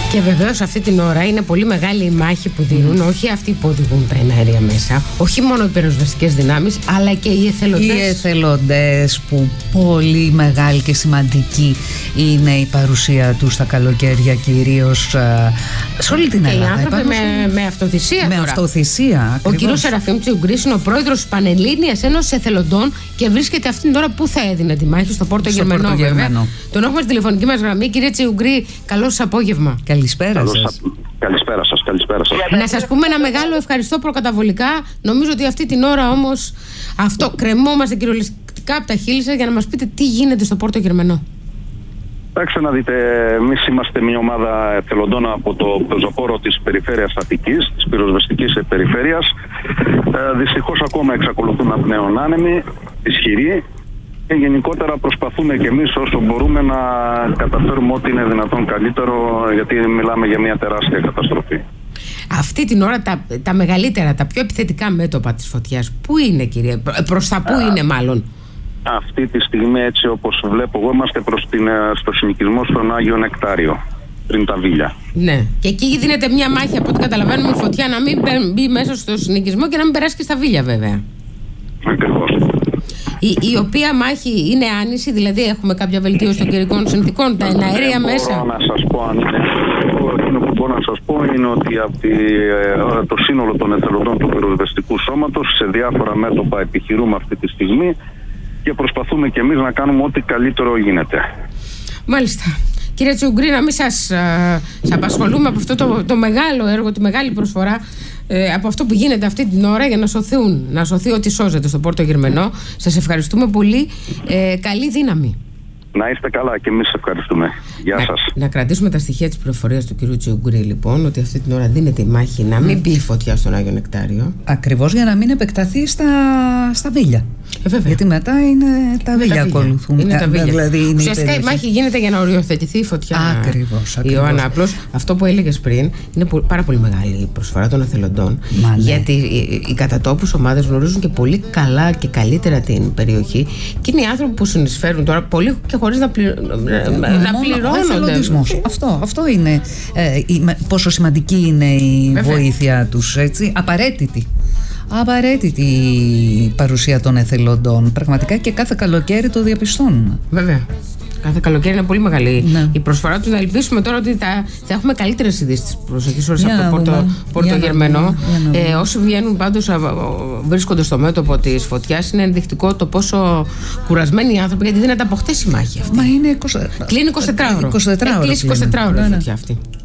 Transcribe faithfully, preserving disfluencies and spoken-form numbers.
Και βεβαίως αυτή την ώρα είναι πολύ μεγάλη η μάχη που δίνουν, mm. όχι αυτοί που οδηγούν τα εναέρια μέσα, όχι μόνο οι πυροσβεστικές δυνάμεις, αλλά και οι εθελοντές. Οι εθελοντές που πολύ μεγάλη και σημαντική είναι η παρουσία τους στα καλοκαίρια, κυρίως σε όλη την Ελλάδα. Και οι άνθρωποι με, με αυτοθυσία. Με τώρα. αυτοθυσία. Ο ακριβώς. κύριος Σεραφείμ Τσιουγκρής είναι ο πρόεδρος της Πανελλήνιας Ένωσης Εθελοντών και βρίσκεται αυτήν την ώρα που θα έδινε τη μάχη στο Πόρτο Γερμανό. Τον έχουμε στη τηλεφωνική μας γραμμή. Κύριε Τσιουγκρή, καλό σας απόγευμα. Καλησπέρα σας. Καλησπέρα σας, καλησπέρα σας. Να σας πούμε ένα μεγάλο ευχαριστώ προκαταβολικά. Νομίζω ότι αυτή την ώρα όμως αυτό κρεμόμαστε κυριολεκτικά από τα χείλη σας για να μας πείτε τι γίνεται στο Πόρτο Γερμανό. Εντάξει, να δείτε, εμείς είμαστε μια ομάδα εθελοντών από το πεζοπόρο της περιφέρειας Αττικής, της πυροσβεστικής περιφέρειας. Ε, δυστυχώς ακόμα εξακολουθούν να πνέουν άνεμοι, ισχυροί. Και γενικότερα προσπαθούμε και εμείς όσο μπορούμε να καταφέρουμε ό,τι είναι δυνατόν καλύτερο, γιατί μιλάμε για μια τεράστια καταστροφή. Αυτή την ώρα τα, τα μεγαλύτερα, τα πιο επιθετικά μέτωπα της φωτιάς, πού είναι, κύριε, προς τα πού είναι μάλλον? Αυτή τη στιγμή, έτσι όπως βλέπω εγώ, είμαστε προς την, στο συνοικισμό στον Άγιο Νεκτάριο, πριν τα Βίλια. Ναι, και εκεί δίνεται μια μάχη από ό,τι καταλαβαίνουμε η φωτιά να μην μπει μέσα στο συνοικισμό και να μην περάσει και στα Βίλια, βέβαια. Ακριβώς. Η, η οποία μάχη είναι άνηση, δηλαδή έχουμε κάποια βελτίωση των καιρικών συνθηκών, τα εναέρια μέσα? Μπορώ να σας πω αν είναι. Εκείνο που μπορώ να σας πω είναι ότι από τη, το σύνολο των εθελοντών του πυροσβεστικού σώματος σε διάφορα μέτωπα επιχειρούμε αυτή τη στιγμή και προσπαθούμε και εμείς να κάνουμε ό,τι καλύτερο γίνεται. Μάλιστα. Κύριε Τσιουγκρή, να μην σας, α, σας απασχολούμε από αυτό το, το μεγάλο έργο, τη μεγάλη προσφορά, ε, από αυτό που γίνεται αυτή την ώρα για να σωθούν, να σωθεί ό,τι σώζεται στο Πόρτο Γερμανό. Σας ευχαριστούμε πολύ. Ε, καλή δύναμη. Να είστε καλά και εμείς ευχαριστούμε. Γεια να, σας. Να κρατήσουμε τα στοιχεία της πληροφορίας του κυρίου Τσιουγκρή, λοιπόν, ότι αυτή την ώρα δίνεται η μάχη να μην μπει η φωτιά στον Άγιο Νεκτάριο. Ακριβώς, για να μην επεκταθεί στα, στα Βίλια. Ε, γιατί μετά είναι τα Βίλια ακολουθούν. Είναι τα Βίλια. Δηλαδή είναι ουσιαστικά η μάχη γίνεται για να οριοθετηθεί η φωτιά. Ακριβώς. Ιωάννα, απλώς αυτό που έλεγες πριν είναι πάρα πολύ μεγάλη η προσφορά των εθελοντών. Μα, ναι. Γιατί οι, οι κατατόπους ομάδες γνωρίζουν και πολύ καλά και καλύτερα την περιοχή και είναι οι άνθρωποι που συνεισφέρουν τώρα πολύ και χωρίς να, πληρω... ε, να πληρώνονται. Αυτό, αυτό είναι ε, η, πόσο σημαντική είναι η Βέβαια. βοήθεια τους, έτσι, απαραίτητη. Απαραίτητη η παρουσία των εθελοντών. Πραγματικά και κάθε καλοκαίρι το διαπιστώνουμε. Βέβαια. Κάθε καλοκαίρι είναι πολύ μεγάλη ναι. η προσφορά του. Να ελπίσουμε τώρα ότι θα, θα έχουμε καλύτερες ειδήσεις τις προσεχείς ώρες από το Πόρτο, Πόρτο Γερμανό. Ε, όσοι βγαίνουν πάντως βρίσκονται στο μέτωπο της φωτιάς, είναι ενδεικτικό το πόσο κουρασμένοι οι άνθρωποι, γιατί δίνεται από χτες η μάχη αυτή. Μα είναι είκοσι... Κλείνει είκοσι τέσσερα ώρο. είκοσι τέσσερα Κλείνει είκοσι τέσσερα ώρο η φωτιά αυτή.